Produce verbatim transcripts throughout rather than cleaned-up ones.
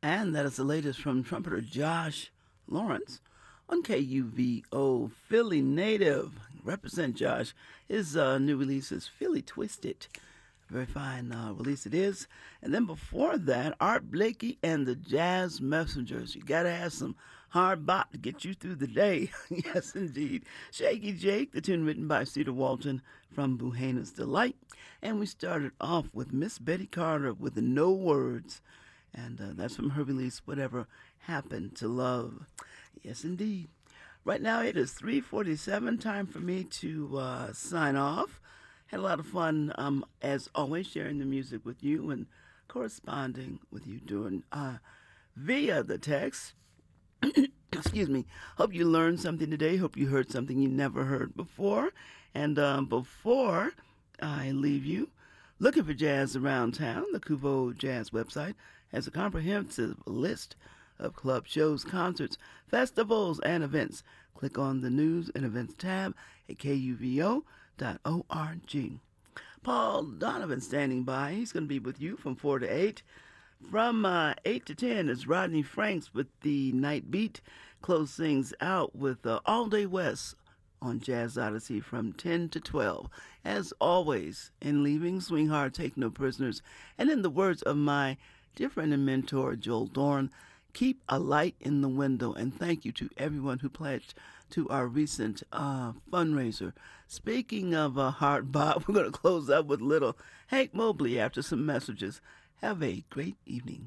And that is the latest from trumpeter Josh Lawrence on K U V O, Philly native. Represent Josh. His uh, new release is Philly Twisted. Very fine uh, release it is. And then before that, Art Blakey and the Jazz Messengers. You got to have some hard bop to get you through the day. Yes, indeed. Shaky Jake, the tune written by Cedar Walton from Buhana's Delight. And we started off with Miss Betty Carter with No Words. And uh, that's from her release, Whatever Happened to Love. Yes, indeed. Right now it is three forty-seven, time for me to uh, sign off. Had a lot of fun, um, as always, sharing the music with you and corresponding with you during uh, via the text. Excuse me. Hope you learned something today. Hope you heard something you never heard before. And um, before I leave you, looking for jazz around town, the Kuvo Jazz website has a comprehensive list of club shows, concerts, festivals, and events. Click on the News and Events tab at K U V O dot org. Paul Donovan standing by. He's going to be with you from four to eight. From uh, eight to ten is Rodney Franks with the Night Beat. Close things out with uh, All Day West on Jazz Odyssey from ten to twelve. As always, in leaving, swing hard, take no prisoners. And in the words of my dear friend and mentor, Joel Dorn, keep a light in the window. And thank you to everyone who pledged to our recent uh, fundraiser. Speaking of uh, hard bop, we're going to close up with little Hank Mobley after some messages. Have a great evening.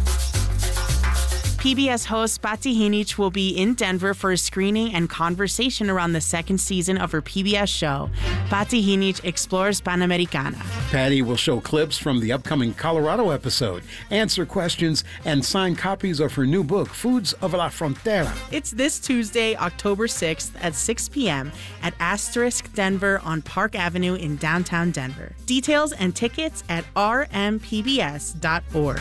P B S host Patsy Hinich will be in Denver for a screening and conversation around the second season of her P B S show. Patsy Hinich explores Panamericana. Patty will show clips from the upcoming Colorado episode, answer questions, and sign copies of her new book, Foods of la Frontera. It's this Tuesday, October sixth at six p.m. at Asterisk Denver on Park Avenue in downtown Denver. Details and tickets at r m p b s dot org.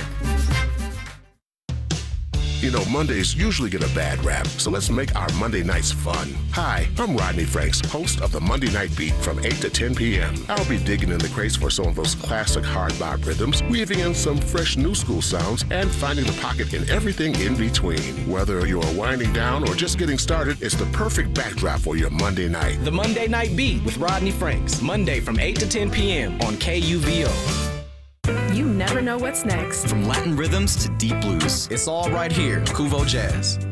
You know, Mondays usually get a bad rap, so let's make our Monday nights fun. Hi, I'm Rodney Franks, host of the Monday Night Beat from eight to ten p.m. I'll be digging in the crates for some of those classic hard bop rhythms, weaving in some fresh new school sounds, and finding the pocket in everything in between. Whether you're winding down or just getting started, it's the perfect backdrop for your Monday night. The Monday Night Beat with Rodney Franks, Monday from eight to ten p.m. on K U V O. You never know what's next. From Latin rhythms to deep blues. It's all right here, Kuvo Jazz.